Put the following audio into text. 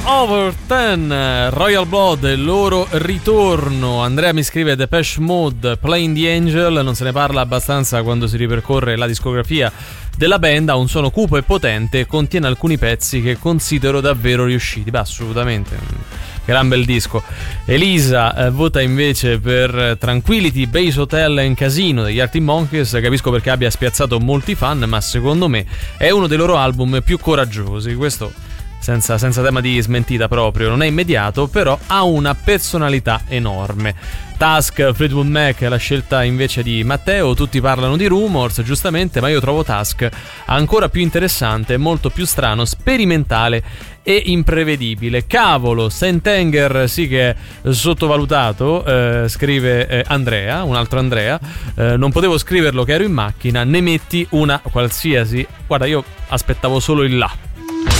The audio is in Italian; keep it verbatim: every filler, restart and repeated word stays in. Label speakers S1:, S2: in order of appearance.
S1: over ten, Royal Blood, il loro ritorno. Andrea mi scrive Depeche Mode, Playing the Angel, non se ne parla abbastanza quando si ripercorre la discografia della band, ha un suono cupo e potente e contiene alcuni pezzi che considero davvero riusciti. Beh, assolutamente, gran bel disco. Elisa eh, vota invece per Tranquility Base Hotel and Casino degli Arctic Monkeys. Capisco perché abbia spiazzato molti fan, ma secondo me è uno dei loro album più coraggiosi. Questo senza, senza tema di smentita proprio. Non è immediato, però ha una personalità enorme. Tusk, Fleetwood Mac è la scelta invece di Matteo. Tutti parlano di Rumors, giustamente, ma io trovo Tusk ancora più interessante, molto più strano, sperimentale e imprevedibile. Cavolo, Saint-Anger sì che è sottovalutato, eh, scrive eh, Andrea, un altro Andrea. Eh, non potevo scriverlo che ero in macchina, ne metti una qualsiasi. Guarda, io aspettavo solo il là.